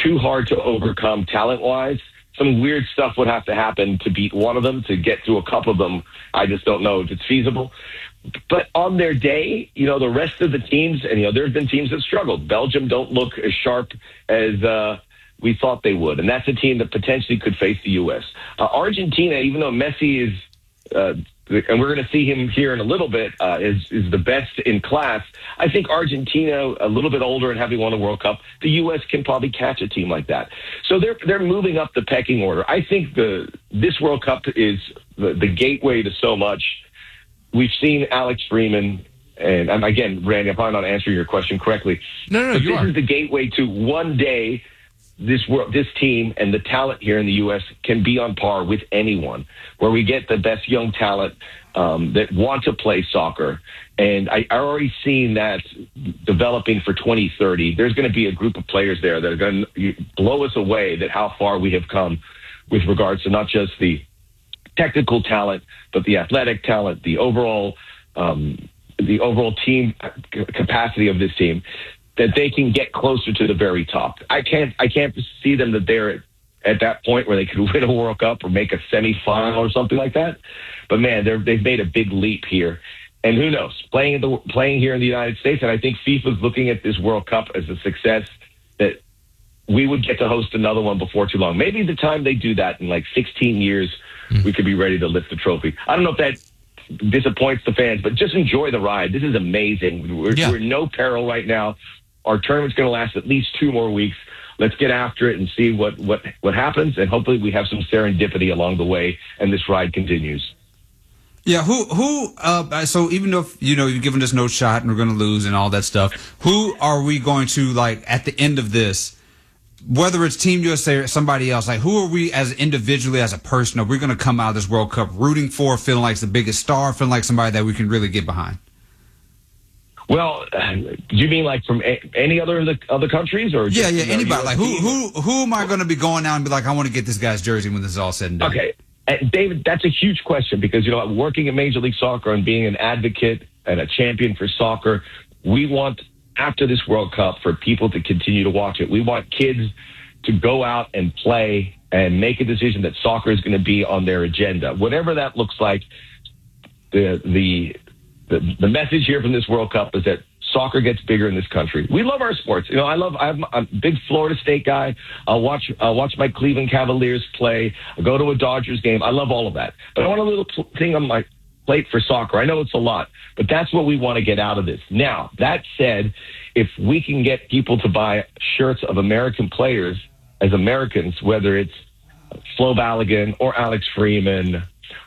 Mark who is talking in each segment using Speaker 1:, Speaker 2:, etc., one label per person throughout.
Speaker 1: too hard to overcome talent-wise. Some weird stuff would have to happen to beat one of them. To get through a couple of them, I just don't know if it's feasible. But on their day, the rest of the teams, and, there have been teams that struggled. Belgium don't look as sharp as we thought they would. And that's a team that potentially could face the U.S. Argentina, even though Messi is, and we're going to see him here in a little bit, is the best in class. I think Argentina, a little bit older and having won a World Cup, the U.S. can probably catch a team like that. So they're moving up the pecking order. I think this World Cup is the gateway to so much. We've seen Alex Freeman, and again, Randy, I'm probably not answering your question correctly.
Speaker 2: No,
Speaker 1: but
Speaker 2: you
Speaker 1: this
Speaker 2: are.
Speaker 1: is the gateway to one day. This team and the talent here in the U.S. can be on par with anyone, where we get the best young talent that want to play soccer. And I already seen that developing for 2030. There's going to be a group of players there that are going to blow us away that how far we have come with regards to not just the technical talent, but the athletic talent, the overall team capacity of this team, that they can get closer to the very top. I can't see them that they're at that point where they could win a World Cup or make a semifinal or something like that. But man, they've made a big leap here. And who knows, playing here in the United States, and I think FIFA's looking at this World Cup as a success, that we would get to host another one before too long. Maybe the time they do that in like 16 years, we could be ready to lift the trophy. I don't know if that disappoints the fans, but just enjoy the ride. This is amazing. We're in no peril right now. Our tournament's going to last at least 2 more weeks. Let's get after it and see what happens, and hopefully we have some serendipity along the way, and this ride continues.
Speaker 3: Yeah, so even though, you've given us no shot and we're going to lose and all that stuff, who are we going to, at the end of this, whether it's Team USA or somebody else, who are we as individually, as a person, are we going to come out of this World Cup rooting for, feeling like it's the biggest star, feeling like somebody that we can really get behind?
Speaker 1: Well, do you mean from any other countries, or
Speaker 3: just, anybody? Who am I going to be going out and be like, I want to get this guy's jersey when this is all said and done?
Speaker 1: Okay, David, that's a huge question because working in Major League Soccer and being an advocate and a champion for soccer, we want after this World Cup for people to continue to watch it. We want kids to go out and play and make a decision that soccer is going to be on their agenda, whatever that looks like. The message here from this World Cup is that soccer gets bigger in this country. We love our sports. I'm a big Florida State guy. I'll watch my Cleveland Cavaliers play. I'll go to a Dodgers game. I love all of that. But I want a little thing on my plate for soccer. I know it's a lot, but that's what we want to get out of this. Now, that said, if we can get people to buy shirts of American players as Americans, whether it's Flo Balogun or Alex Freeman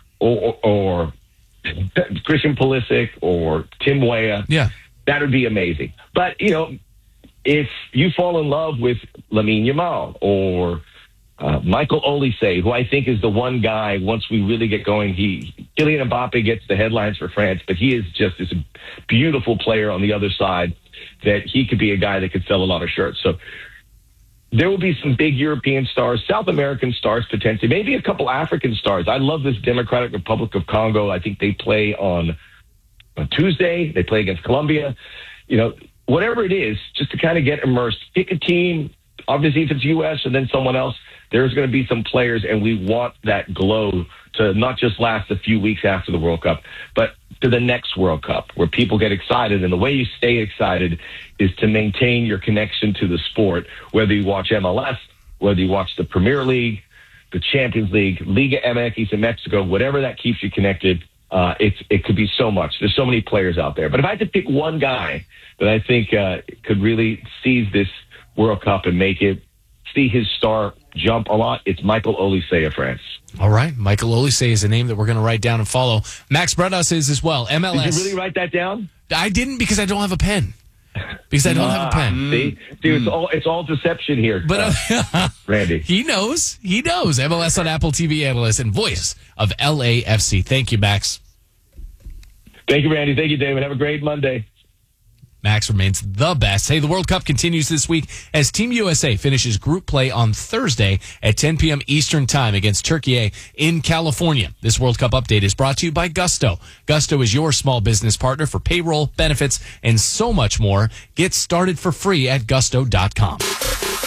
Speaker 1: or Christian Pulisic or Tim Weah, that would be amazing. But, if you fall in love with Lamine Yamal or Michael Olise, who I think is the one guy, once we really get going, Kylian Mbappe gets the headlines for France, but he is just this beautiful player on the other side that he could be a guy that could sell a lot of shirts. So there will be some big European stars, South American stars potentially, maybe a couple African stars. I love this Democratic Republic of Congo. I think they play on Tuesday. They play against Colombia. Whatever it is, just to kind of get immersed. Pick a team, obviously if it's U.S. and then someone else, there's going to be some players, and we want that glow to not just last a few weeks after the World Cup, but to the next World Cup where people get excited. And the way you stay excited is to maintain your connection to the sport, whether you watch MLS, whether you watch the Premier League, the Champions League, Liga MX in Mexico, whatever that keeps you connected. It could be so much. There's so many players out there. But if I had to pick one guy that I think could really seize this World Cup and see his star jump a lot, it's Michael Olise of France.
Speaker 2: All right. Michael Olise is a name that we're going to write down and follow. Max Bretos is as well. MLS.
Speaker 1: Did you really write that down?
Speaker 2: I didn't because I don't have a pen. Because I don't have a pen.
Speaker 1: See, it's all deception here.
Speaker 2: But
Speaker 1: Randy,
Speaker 2: he knows. MLS on Apple TV analyst and voice of LAFC. Thank you, Max.
Speaker 1: Thank you, Randy. Thank you, David. Have a great Monday.
Speaker 2: Max remains the best. Hey, the World Cup continues this week as Team USA finishes group play on Thursday at 10 p.m. Eastern Time against Turkey in California. This World Cup update is brought to you by Gusto. Gusto is your small business partner for payroll, benefits, and so much more. Get started for free at gusto.com.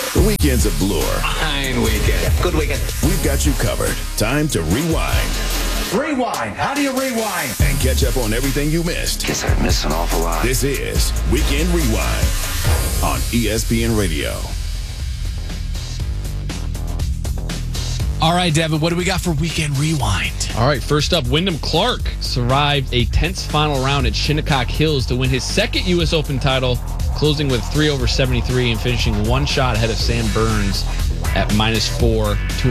Speaker 4: The weekend's a blur.
Speaker 5: Fine weekend. Good weekend.
Speaker 4: We've got you covered. Time to rewind.
Speaker 5: Rewind. How do you rewind?
Speaker 4: And catch up on everything you missed.
Speaker 5: Guess I missed an awful lot.
Speaker 4: This is Weekend Rewind on ESPN Radio.
Speaker 2: All right, Devin, what do we got for Weekend Rewind?
Speaker 6: All right, first up, Wyndham Clark survived a tense final round at Shinnecock Hills to win his second U.S. Open title, closing with 3 over 73 and finishing one shot ahead of Sam Burns at -4,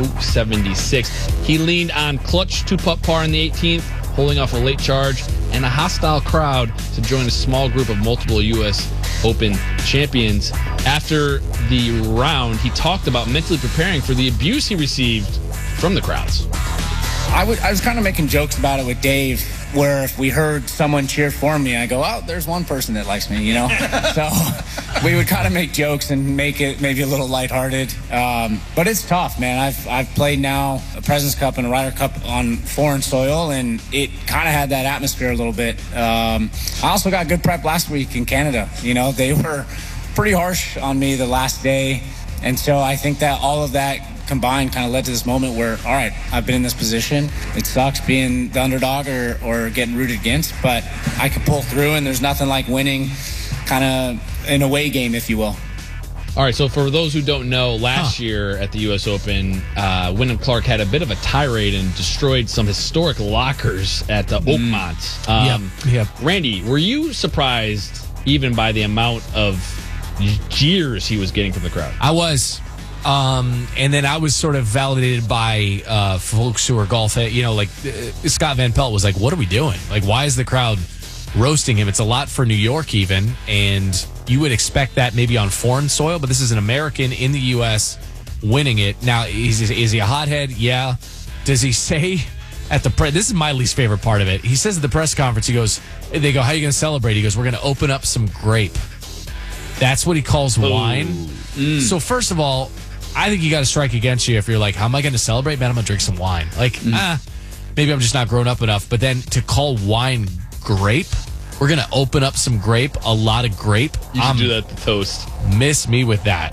Speaker 6: 276. He leaned on clutch 2-putt par in the 18th, holding off a late charge and a hostile crowd to join a small group of multiple U.S. Open champions. After the round, he talked about mentally preparing for the abuse he received from the crowds.
Speaker 7: I was kind of making jokes about it with Dave, where if we heard someone cheer for me, I go, oh, there's one person that likes me, you know? So we would kind of make jokes and make it maybe a little lighthearted. But it's tough, man. I've played now a President's Cup and a Ryder Cup on foreign soil, and it kind of had that atmosphere a little bit. I also got good prep last week in Canada. You know, they were pretty harsh on me the last day. And so I think that all of that combined kind of led to this moment where, all right, I've been in this position. It sucks being the underdog or getting rooted against, but I can pull through, and there's nothing like winning kind of an away game, if you will.
Speaker 6: All right, so for those who don't know, last year at the U.S. Open, Wyndham Clark had a bit of a tirade and destroyed some historic lockers at the Oakmont.
Speaker 2: Yep.
Speaker 6: Randy, were you surprised even by the amount of jeers he was getting from the crowd?
Speaker 2: I was. And then I was sort of validated by folks who are golf, like Scott Van Pelt was like, what are we doing? Like, why is the crowd roasting him? It's a lot for New York even, and you would expect that maybe on foreign soil, but this is an American in the U.S. winning it. Now, is he a hothead? Yeah. Does he say at the this is my least favorite part of it. He says at the press conference, they go, how are you going to celebrate? He goes, we're going to open up some grape. That's what he calls wine. So first of all, I think you got to strike against you if you're like, how am I going to celebrate? Man, I'm going to drink some wine. Like, maybe I'm just not grown up enough. But then to call wine grape, we're going to open up some grape, a lot of grape.
Speaker 6: You should do that at the toast.
Speaker 2: Miss me with that.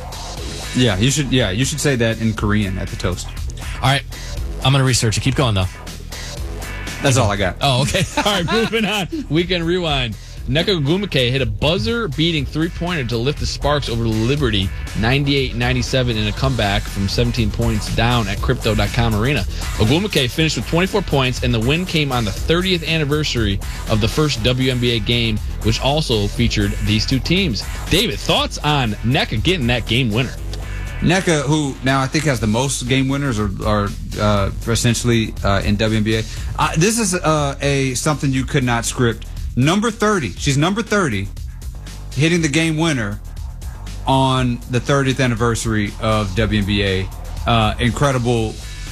Speaker 3: Yeah, you should say that in Korean at the toast.
Speaker 2: All right, I'm going to research it. Keep going, though.
Speaker 3: That's all I got.
Speaker 2: Oh, okay.
Speaker 6: All right, moving on. Weekend Rewind. Nneka Ogwumike hit a buzzer-beating three-pointer to lift the Sparks over Liberty 98-97 in a comeback from 17 points down at Crypto.com Arena. Ogwumike finished with 24 points, and the win came on the 30th anniversary of the first WNBA game, which also featured these two teams. David, thoughts on Nneka getting that game winner?
Speaker 3: Nneka, who now I think has the most game winners or essentially in WNBA. This is something you could not script. Number 30. She's number 30, hitting the game winner on the 30th anniversary of WNBA. Incredible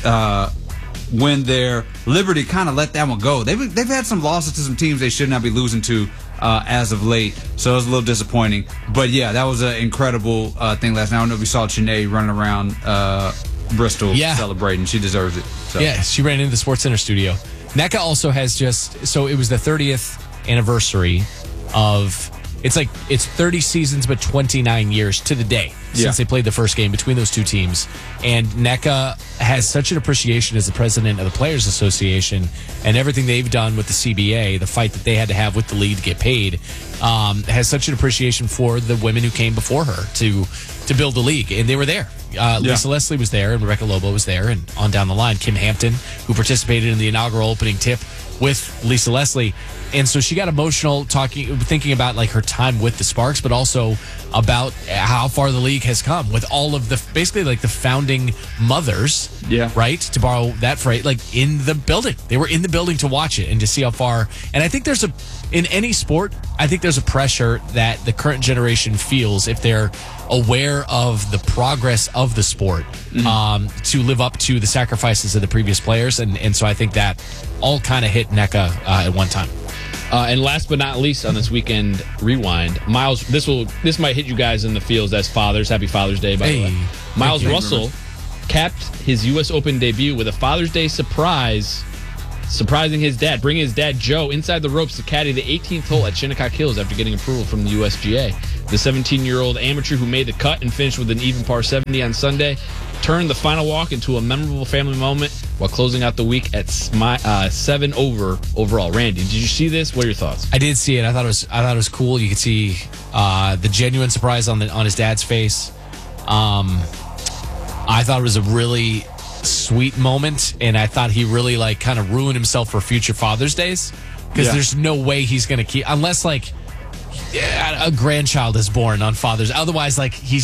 Speaker 3: win there. Liberty kind of let that one go. They've had some losses to some teams they should not be losing to as of late, so it was a little disappointing. But yeah, that was an incredible thing last night. I don't know if we saw Chiney running around Bristol celebrating. She deserves it. So.
Speaker 2: Yeah, she ran into the SportsCenter studio. Nneka also has so it was the 30th anniversary of it's 30 seasons but 29 years to the day since they played the first game between those two teams, and Nneka has such an appreciation as the president of the Players Association and everything they've done with the CBA, the fight that they had to have with the league to get paid, has such an appreciation for the women who came before her to build the league, and they were there. Lisa Leslie was there, and Rebecca Lobo was there, and on down the line, Kim Hampton, who participated in the inaugural opening tip with Lisa Leslie. And so she got emotional thinking about like her time with the Sparks, but also about how far the league has come with all of the basically like the founding mothers, right? To borrow that phrase, like in the building. They were in the building to watch it and to see how far. And I think in any sport, I think there's a pressure that the current generation feels if they're aware of the progress of the sport to live up to the sacrifices of the previous players. And so I think that all kind of hit Nneka at one time.
Speaker 6: And last but not least on this weekend rewind, Miles, this might hit you guys in the fields as fathers. Happy Father's Day, by the way. Miles Russell capped his U.S. Open debut with a Father's Day surprise surprising his dad, bringing his dad Joe inside the ropes to caddy the 18th hole at Shinnecock Hills after getting approval from the USGA. The 17-year-old amateur who made the cut and finished with an even par 70 on Sunday turned the final walk into a memorable family moment while closing out the week at 7 over overall. Randy, did you see this? What are your thoughts?
Speaker 2: I did see it. I thought it was cool. You could see the genuine surprise on his dad's face. I thought it was a really sweet moment, and I thought he really kind of ruined himself for future Father's Days, because there's no way he's going to keep, unless a grandchild is born on Father's. Otherwise,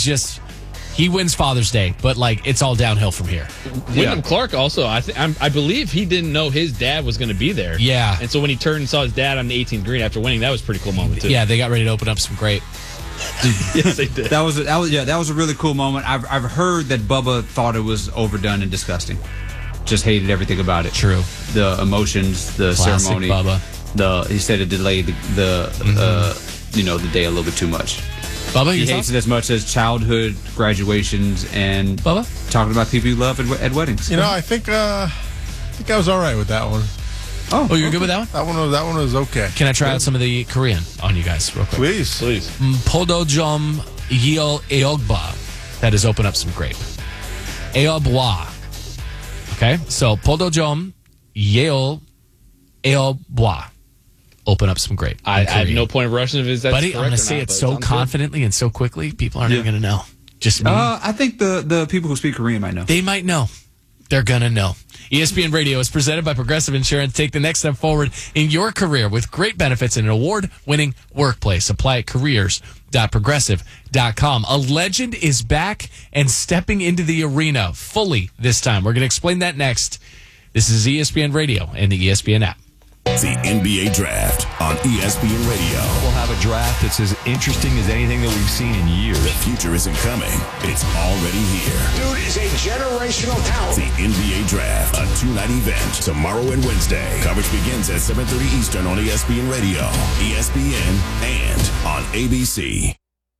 Speaker 2: he wins Father's Day, but it's all downhill from here.
Speaker 6: Wyndham Clark also, I believe he didn't know his dad was going to be there.
Speaker 2: Yeah.
Speaker 6: And so when he turned and saw his dad on the 18th green after winning, that was a pretty cool moment too.
Speaker 2: Yeah, they got ready to open up some grape.
Speaker 6: Yes, they did.
Speaker 3: That was a really cool moment. I've heard that Bubba thought it was overdone and disgusting. Just hated everything about it.
Speaker 2: True.
Speaker 3: The emotions, the
Speaker 2: Classic
Speaker 3: ceremony.
Speaker 2: Bubba.
Speaker 3: He said it delayed the day a little bit too much.
Speaker 2: Bubba,
Speaker 3: he hates it as much as childhood graduations and
Speaker 2: Bubba?
Speaker 3: Talking about people you love at weddings.
Speaker 8: I think I was all right with that one.
Speaker 2: Oh, you're good with that one?
Speaker 8: That one was okay.
Speaker 2: Can I try out some of the Korean on you guys real quick?
Speaker 8: Please.
Speaker 2: Podojom Yeo Eogba. That is open up some grape. Eobwa. Okay, so Podojom Yeo Eobwa. Open up some grape.
Speaker 6: I have no point of rushing if that's
Speaker 2: Buddy,
Speaker 6: correct
Speaker 2: I'm going to
Speaker 6: or
Speaker 2: say
Speaker 6: not,
Speaker 2: it
Speaker 6: but
Speaker 2: so
Speaker 6: sounds
Speaker 2: confidently and so quickly, people aren't even going to know. Just me.
Speaker 3: I think the people who speak Korean might know.
Speaker 2: They might know. They're going to know. ESPN Radio is presented by Progressive Insurance. Take the next step forward in your career with great benefits and an award-winning workplace. Apply at careers.progressive.com. A legend is back and stepping into the arena fully this time. We're going to explain that next. This is ESPN Radio and the ESPN app.
Speaker 4: The NBA Draft on ESPN Radio.
Speaker 9: We'll have a draft that's as interesting as anything that we've seen in years.
Speaker 4: The future isn't coming. It's already here.
Speaker 5: Dude is a generational talent.
Speaker 4: The NBA Draft, a 2-night event, tomorrow and Wednesday. Coverage begins at 7:30 Eastern on ESPN Radio, ESPN, and on ABC.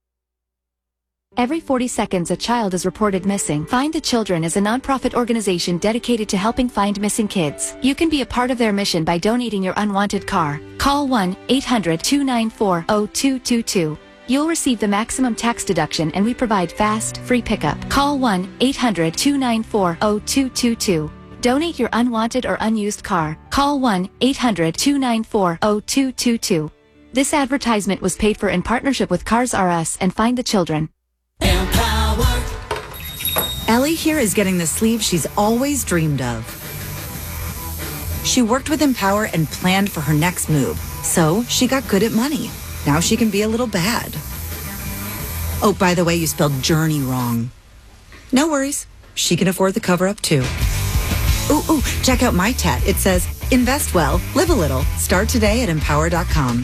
Speaker 10: Every 40 seconds, a child is reported missing. Find the Children is a nonprofit organization dedicated to helping find missing kids. You can be a part of their mission by donating your unwanted car. Call 1-800-294-0222. You'll receive the maximum tax deduction, and we provide fast, free pickup. Call 1-800-294-0222. Donate your unwanted or unused car. Call 1-800-294-0222. This advertisement was paid for in partnership with Cars R Us and Find the Children.
Speaker 11: Empower. Ellie here is getting the sleeve she's always dreamed of. She worked with Empower and planned for her next move, so she got good at money. Now she can be a little bad. Oh, by the way, you spelled journey wrong. No worries. She can afford the cover-up, too. Ooh, check out my tat. It says, invest well, live a little. Start today at empower.com.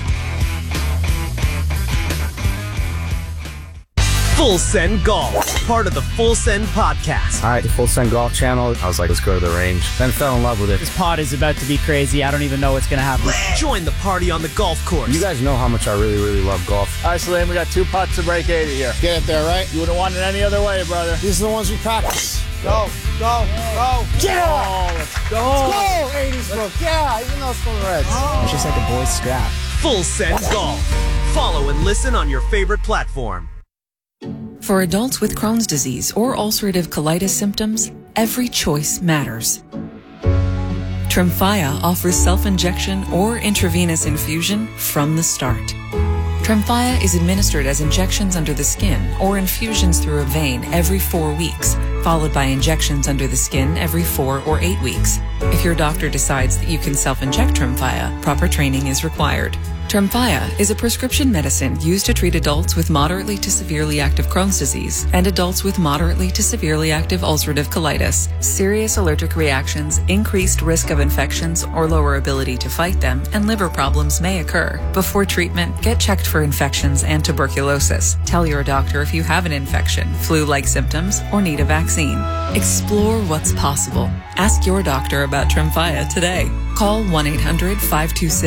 Speaker 12: Full Send Golf, part of the Full Send podcast.
Speaker 13: All right, the Full Send Golf channel. I was like, let's go to the range. Then fell in love with it.
Speaker 14: This pod is about to be crazy. I don't even know what's going to happen.
Speaker 12: Join the party on the golf course.
Speaker 13: You guys know how much I really, really love golf.
Speaker 14: All right, Salim, we got 2 putts to break 80 here. Get it there, right? You wouldn't want it any other way, brother. These are the ones we practice. Go. Yeah! Oh, let's go. 80s book. Yeah, even though it's from the Reds. It's just like a boy's scrap.
Speaker 12: Full Send Golf. Follow and listen on your favorite platform.
Speaker 15: For adults with Crohn's disease or ulcerative colitis symptoms, every choice matters. Tremfya offers self-injection or intravenous infusion from the start. Tremfya is administered as injections under the skin or infusions through a vein every 4 weeks, followed by injections under the skin every 4 or 8 weeks. If your doctor decides that you can self-inject Tremfya, proper training is required. Tremfya is a prescription medicine used to treat adults with moderately to severely active Crohn's disease and adults with moderately to severely active ulcerative colitis. Serious allergic reactions, increased risk of infections or lower ability to fight them, and liver problems may occur. Before treatment, get checked for infections and tuberculosis. Tell your doctor if you have an infection, flu-like symptoms, or need a vaccine. Explore what's possible. Ask your doctor about Tremfya today. Call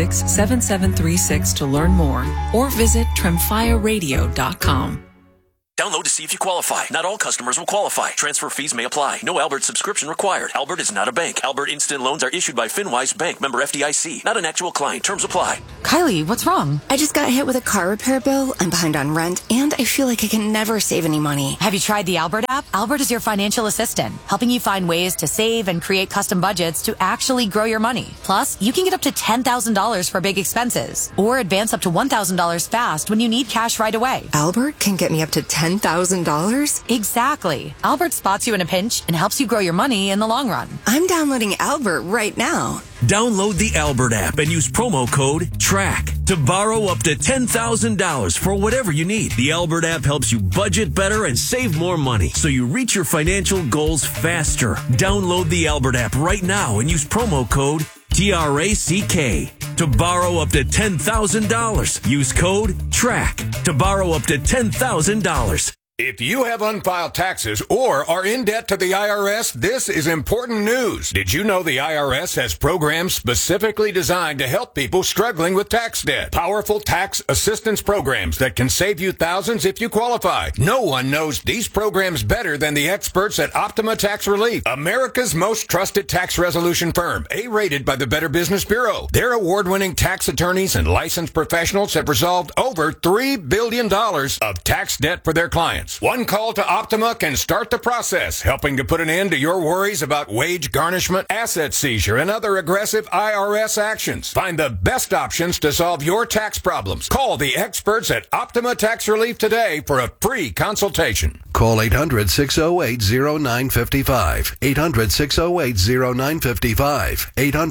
Speaker 15: 1-800-526-7736 to learn more or visit tremfyaradio.com.
Speaker 16: Download to see if you qualify. Not all customers will qualify. Transfer fees may apply. No Albert subscription required. Albert is not a bank. Albert Instant Loans are issued by FinWise Bank, member FDIC. Not an actual client. Terms apply.
Speaker 17: Kylie, what's wrong? I just got hit with a car repair bill. I'm behind on rent, and I feel like I can never save any money.
Speaker 18: Have you tried the Albert app? Albert is your financial assistant, helping you find ways to save and create custom budgets to actually grow your money. Plus, you can get up to $10,000 for big expenses, or advance up to $1,000 fast when you need cash right away.
Speaker 17: Albert can get me up to $10,000?
Speaker 18: Exactly. Albert spots you in a pinch and helps you grow your money in the long run.
Speaker 17: I'm downloading Albert right now.
Speaker 19: Download the Albert app and use promo code TRACK to borrow up to $10,000 for whatever you need. The Albert app helps you budget better and save more money so you reach your financial goals faster. Download the Albert app right now and use promo code TRACK to borrow up to $10,000. Use code TRACK to borrow up to $10,000.
Speaker 5: If you have unfiled taxes or are in debt to the IRS, this is important news. Did you know the IRS has programs specifically designed to help people struggling with tax debt? Powerful tax assistance programs that can save you thousands if you qualify. No one knows these programs better than the experts at Optima Tax Relief, America's most trusted tax resolution firm, A-rated by the Better Business Bureau. Their award-winning tax attorneys and licensed professionals have resolved over $3 billion of tax debt for their clients. One call to Optima can start the process, helping to put an end to your worries about wage garnishment, asset seizure, and other aggressive IRS actions. Find the best options to solve your tax problems. Call the experts at Optima Tax Relief today for a free consultation.
Speaker 20: Call 800-608-0955. 800-608-0955.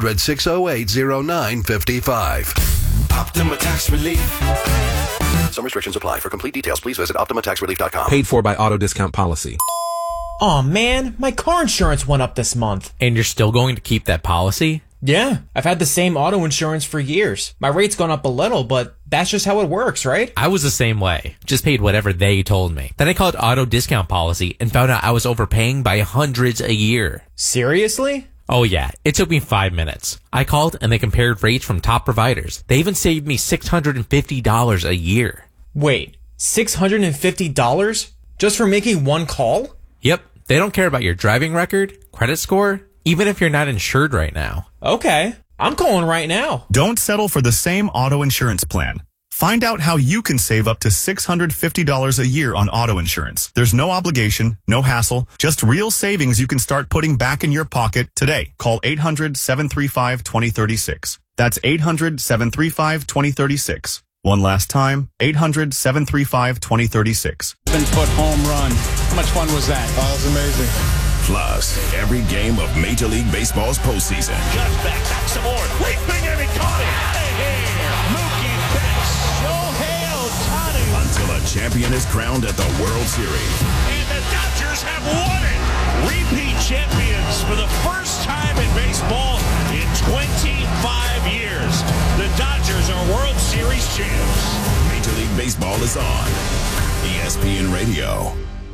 Speaker 20: 800-608-0955.
Speaker 4: Optima Tax Relief. Some restrictions apply. For complete details, please visit OptimaTaxRelief.com.
Speaker 21: Paid for by Auto Discount Policy.
Speaker 22: Aw, man, my car insurance went up this month.
Speaker 2: And you're still going to keep that policy?
Speaker 22: Yeah, I've had the same auto insurance for years. My rate's gone up a little, but that's just how it works, right?
Speaker 2: I was the same way. Just paid whatever they told me. Then I called Auto Discount Policy and found out I was overpaying by hundreds a year.
Speaker 22: Seriously?
Speaker 2: Oh yeah, it took me 5 minutes. I called and they compared rates from top providers. They even saved me $650 a year.
Speaker 22: Wait, $650? Just for making one call?
Speaker 2: Yep, they don't care about your driving record, credit score, even if you're not insured right now.
Speaker 22: Okay, I'm calling right now.
Speaker 23: Don't settle for the same auto insurance plan. Find out how you can save up to $650 a year on auto insurance. There's no obligation, no hassle, just real savings you can start putting back in your pocket today. Call 800-735-2036. That's 800-735-2036. One last time, 800-735-2036.
Speaker 24: Been put home run. How much fun was that?
Speaker 8: Oh, that was amazing.
Speaker 4: Plus, every game of Major League Baseball's postseason.
Speaker 5: Just back some more. Leaping and he caught it. Mookie Betts. Shohei Ohtani.
Speaker 4: Until a champion is crowned at the World Series.
Speaker 5: And the Dodgers have won it. Repeat champions for the first time in baseball in 25 years. The Dodgers are World Series champs.
Speaker 4: Major League Baseball is on ESPN Radio.